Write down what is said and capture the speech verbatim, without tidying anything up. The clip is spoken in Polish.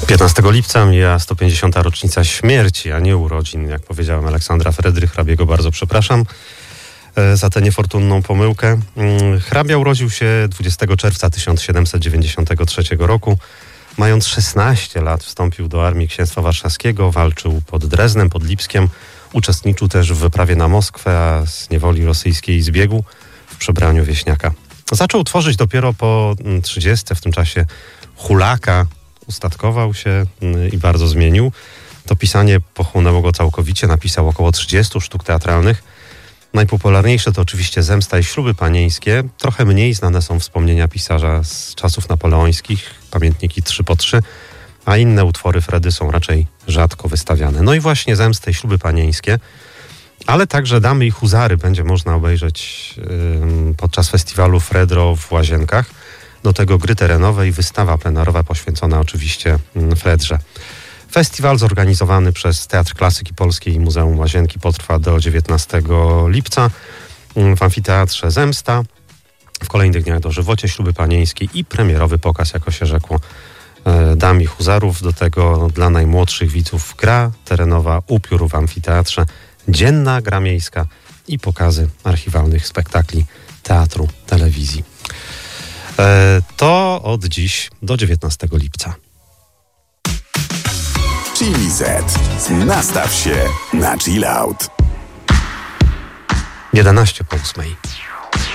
piętnastego lipca mija sto pięćdziesiąta rocznica śmierci, a nie urodzin, jak powiedziałem, Aleksandra Fredry Hrabiego. Bardzo przepraszam e, za tę niefortunną pomyłkę. Mm, Hrabia urodził się dwudziestego czerwca tysiąc siedemset dziewięćdziesiątego trzeciego roku. Mając szesnaście lat wstąpił do Armii Księstwa Warszawskiego, walczył pod Dreznem, pod Lipskiem. Uczestniczył też w wyprawie na Moskwę, a z niewoli rosyjskiej zbiegł w przebraniu wieśniaka. Zaczął tworzyć dopiero po trzydziestce, w tym czasie hulaka, ustatkował się i bardzo zmienił. To pisanie pochłonęło go całkowicie, napisał około trzydziestu sztuk teatralnych. Najpopularniejsze to oczywiście Zemsta i Śluby panieńskie. Trochę mniej znane są wspomnienia pisarza z czasów napoleońskich, pamiętniki trzy po trzy, a inne utwory Fredy są raczej rzadko wystawiane. No i właśnie Zemstę i Śluby panieńskie, ale także Damy i Huzary będzie można obejrzeć yy, podczas festiwalu Fredro w Łazienkach. Do tego gry terenowe i wystawa plenerowa poświęcona oczywiście Fredrze. Festiwal zorganizowany przez Teatr Klasyki Polskiej i Muzeum Łazienki potrwa do dziewiętnastego lipca w Amfiteatrze Zemsta. W kolejnych dniach dożywocie Śluby panieńskie i premierowy pokaz, jako się rzekło, Dam i Huzarów. Do tego dla najmłodszych widzów gra terenowa, upiór w amfiteatrze, dzienna gra miejska i pokazy archiwalnych spektakli teatru, telewizji. To od dziś do dziewiętnastego lipca. Chili Z. Nastaw się na chill out. jedenaście po ósmej.